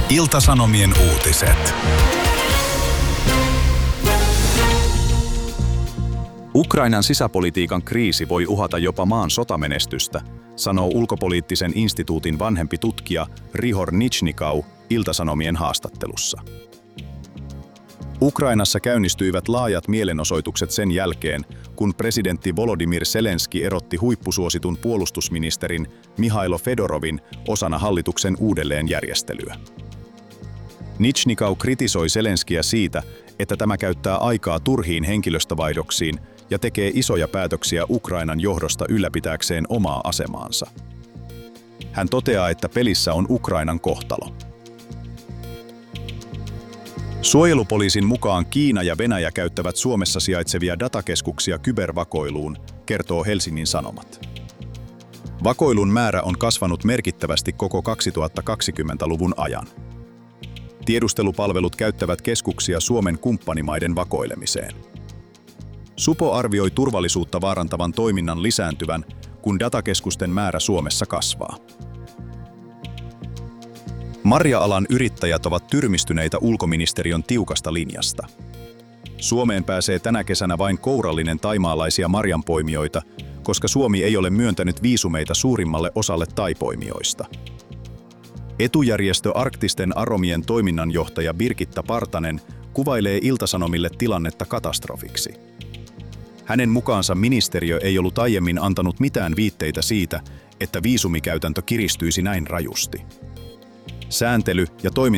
Ilta-Sanomien uutiset. Ukrainan sisäpolitiikan kriisi voi uhata jopa maan sotamenestystä, sanoo ulkopoliittisen instituutin vanhempi tutkija Rihor Nichnikau Ilta-Sanomien haastattelussa. Ukrainassa käynnistyivät laajat mielenosoitukset sen jälkeen, kun presidentti Volodymyr Zelenskyi erotti huippusuositun puolustusministerin Mihailo Fedorovin osana hallituksen uudelleenjärjestelyä. Nichnikau kritisoi Zelenskiä siitä, että tämä käyttää aikaa turhiin henkilöstövaihdoksiin ja tekee isoja päätöksiä Ukrainan johdosta ylläpitääkseen omaa asemaansa. Hän toteaa, että pelissä on Ukrainan kohtalo. Suojelupoliisin mukaan Kiina ja Venäjä käyttävät Suomessa sijaitsevia datakeskuksia kybervakoiluun, kertoo Helsingin Sanomat. Vakoilun määrä on kasvanut merkittävästi koko 2020-luvun ajan. Tiedustelupalvelut käyttävät keskuksia Suomen kumppanimaiden vakoilemiseen. Supo arvioi turvallisuutta vaarantavan toiminnan lisääntyvän, kun datakeskusten määrä Suomessa kasvaa. Marja-alan yrittäjät ovat tyrmistyneitä ulkoministeriön tiukasta linjasta. Suomeen pääsee tänä kesänä vain kourallinen thaimaalaisia marjanpoimijoita, koska Suomi ei ole myöntänyt viisumeita suurimmalle osalle thaipoimijoista. Etujärjestö Arktisten Aromien toiminnanjohtaja Birgitta Partanen kuvailee Ilta-Sanomille tilannetta katastrofiksi. Hänen mukaansa ministeriö ei ollut aiemmin antanut mitään viitteitä siitä, että viisumikäytäntö kiristyisi näin rajusti. Sääntely ja